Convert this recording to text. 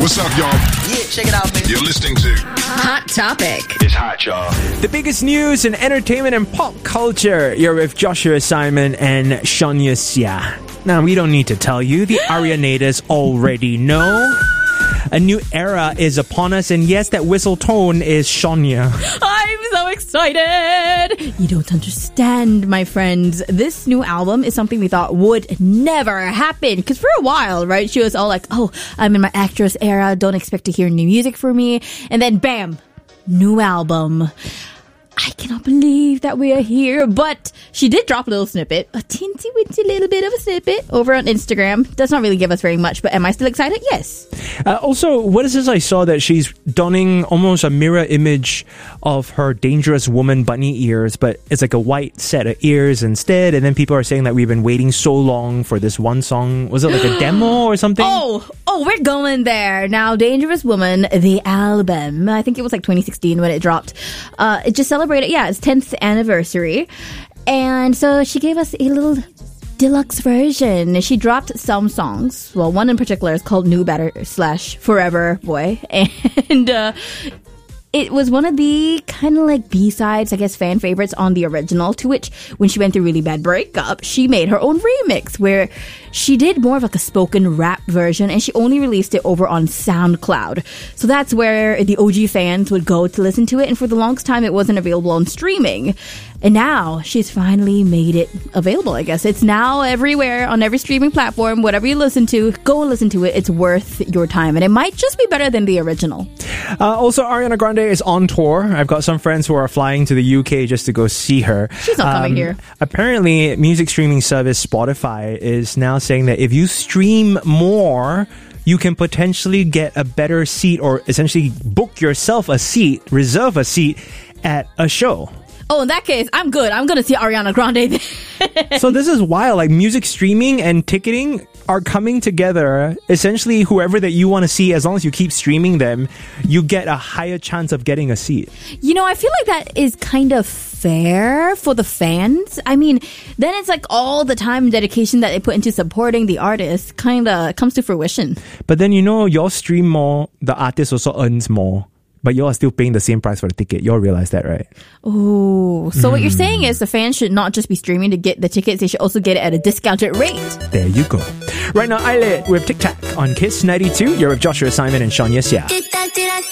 What's up, y'all? Yeah, check it out, man. You're listening to Hot Topic. It's Hot, y'all. The biggest news in entertainment and pop culture. You're with Joshua Simon and Shania Xia. Now, we don't need to tell you. The Arianators already know. A new era is upon us, and yes, that whistle tone is Shania. I'm so excited! You don't understand, my friends. This new album is something we thought would never happen. Because for a while, right, she was all like, oh, I'm in my actress era, don't expect to hear new music from me. And then bam, new album. I cannot believe that we are here, but she did drop a little snippet, a teensy-weensy little bit of a snippet over on Instagram. Does not really give us very much, but am I still excited? Yes. Also, what is this I saw that she's donning almost a mirror image of her Dangerous Woman bunny ears, but it's like a white set of ears instead, and then people are saying that we've been waiting so long for this one song. Was it like a demo or something? Oh, we're going there. Now, Dangerous Woman, the album, I think it was like 2016 when it dropped. It just celebrated, its 10th anniversary. And so she gave us a little deluxe version. She dropped some songs. Well, one in particular is called New Better / Forever Boy. And it was one of the kind of like B-sides, I guess, fan favorites on the original, to which when she went through a really bad breakup, she made her own remix where she did more of like a spoken rap version, and she only released it over on SoundCloud. So that's where the OG fans would go to listen to it, and for the longest time it wasn't available on streaming. And now she's finally made it available, I guess. It's now everywhere on every streaming platform. Whatever you listen to, go and listen to it. It's worth your time. And it might just be better than the original. Also, Ariana Grande is on tour. I've got some friends who are flying to the UK just to go see her. She's not coming here. Apparently, music streaming service Spotify is now saying that if you stream more, you can potentially get a better seat, or essentially book yourself a seat, reserve a seat at a show. Oh, in that case, I'm good. I'm going to see Ariana Grande. So this is wild. Like, music streaming and ticketing are coming together. Essentially, whoever that you want to see, as long as you keep streaming them, you get a higher chance of getting a seat. You know, I feel like that is kind of fair for the fans. I mean, then it's like all the time and dedication that they put into supporting the artist kind of comes to fruition. But then, y'all stream more, the artist also earns more. But you are still paying the same price for the ticket. You all realize that, right? Oh, so what you're saying is the fans should not just be streaming to get the tickets, they should also get it at a discounted rate. There you go. Right now, Eyelid with Tic Tac on Kiss 92. You're with Joshua Simon and Shania Xia.